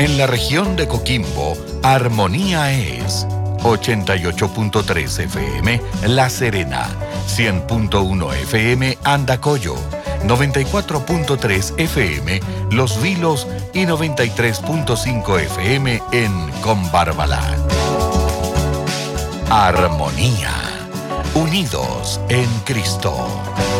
En la región de Coquimbo, Armonía es 88.3 FM La Serena, 100.1 FM Andacollo, 94.3 FM Los Vilos y 93.5 FM en Combarbalá. Armonía, unidos en Cristo.